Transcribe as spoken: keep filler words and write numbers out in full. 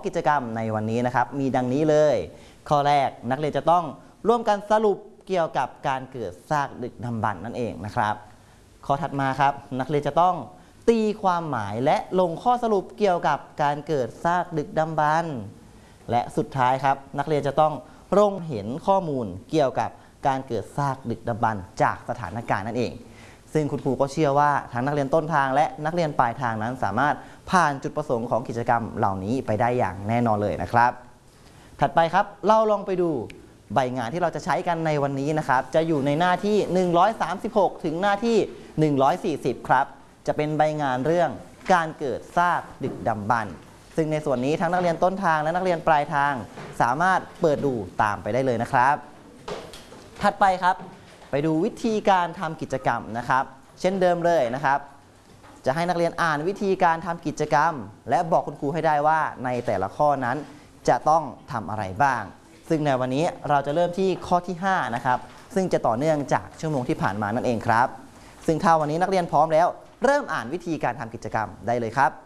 กิจกรรมในวันนี้นะครับมีดังนี้เลยข้อแรกนักเรียนจะต้องร่วมกันสรุปเกี่ยวกับการเกิดซากดึกดำบรรพ์นั่นเองนะครับข้อถัดมาครับนักเรียนจะต้องตีความหมายและลงข้อสรุปเกี่ยวกับการเกิดซากดึกดำบรรพ์และสุดท้ายครับนักเรียนจะต้องลงเห็นข้อมูลเกี่ยวกับการเกิดซากดึกดำบรรพ์จากสถานการณ์นั่นเองซึ่งคุณครูก็เชื่อว่าทั้งนักเรียนต้นทางและนักเรียนปลายทางนั้นสามารถผ่านจุดประสงค์ของกิจกรรมเหล่านี้ไปได้อย่างแน่นอนเลยนะครับถัดไปครับเราลองไปดูใบงานที่เราจะใช้กันในวันนี้นะครับจะอยู่ในหน้าที่หนึ่งร้อยสามสิบหกถึงหน้าที่หนึ่งร้อยสี่สิบครับจะเป็นใบงานเรื่องการเกิดซากดึกดำบรรพ์ซึ่งในส่วนนี้ทั้งนักเรียนต้นทางและนักเรียนปลายทางสามารถเปิดดูตามไปได้เลยนะครับถัดไปครับไปดูวิธีการทำกิจกรรมนะครับเช่นเดิมเลยนะครับจะให้นักเรียนอ่านวิธีการทำกิจกรรมและบอกคุณครูให้ได้ว่าในแต่ละข้อนั้นจะต้องทำอะไรบ้างซึ่งในวันนี้เราจะเริ่มที่ข้อที่ห้านะครับซึ่งจะต่อเนื่องจากชั่วโมงที่ผ่านมานั่นเองครับซึ่งถ้าวันนี้นักเรียนพร้อมแล้วเริ่มอ่านวิธีการทำกิจกรรมได้เลยครับ